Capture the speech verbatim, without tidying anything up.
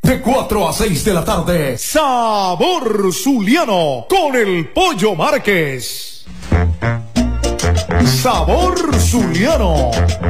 De cuatro a seis de la tarde, Sabor Zuliano con el Pollo Márquez. Sabor Zuliano.